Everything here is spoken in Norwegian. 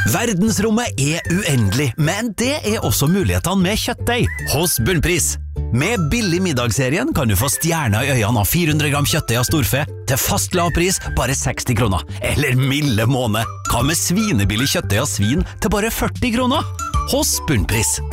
Verdensrommet uendelig, men det også mulighetene med kjøttdeig hos Bunnpris. Med billig middagsserien kan du få stjerner i øynene av 400 gram kjøttdeig av storfe til fast lavpris bare 60 kroner. Eller milde måned. Hva med svinebillig kjøttdeig av svin til bare 40 kroner? Hos Bunnpris.